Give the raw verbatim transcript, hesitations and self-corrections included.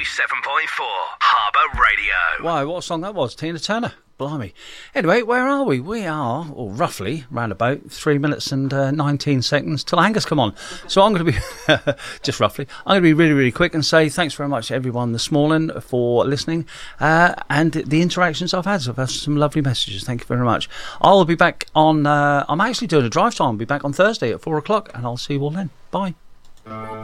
ninety-seven point four Harbour Radio. Why, what song that was? Tina Turner. Blimey. Anyway, where are we? We are, or roughly, round about three minutes and uh, nineteen seconds till Angus come on. So I'm going to be, just roughly, I'm going to be really, really quick and say thanks very much to everyone this morning for listening uh, and the interactions I've had. So I've had some lovely messages. Thank you very much. I'll be back on, uh, I'm actually doing a drive time. I'll be back on Thursday at four o'clock and I'll see you all then. Bye.